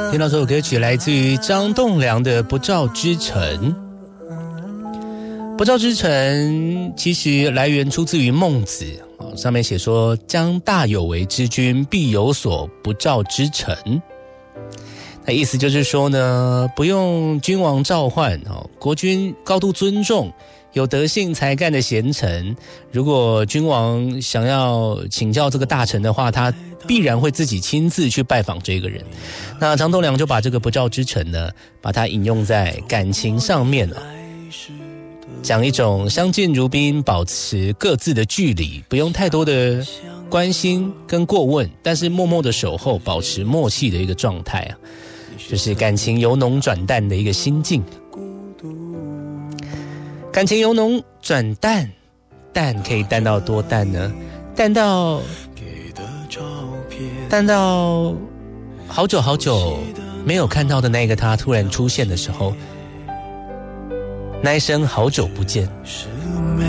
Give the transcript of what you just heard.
听到这首歌曲来自于张栋梁的《不照之城》。不照之城其实来源出自于孟子，上面写说将大有为之君，必有所不照之臣。那意思就是说呢，不用君王召唤，国君高度尊重有德性才干的贤臣，如果君王想要请教这个大臣的话，他必然会自己亲自去拜访这个人。那张栋梁就把这个不照之城呢，把它引用在感情上面，讲一种相敬如宾，保持各自的距离，不用太多的关心跟过问，但是默默的守候，保持默契的一个状态啊，就是感情由浓转淡的一个心境。感情由浓转淡，淡可以淡到多淡呢？淡到好久好久没有看到的那个他突然出现的时候，那一声好久不见，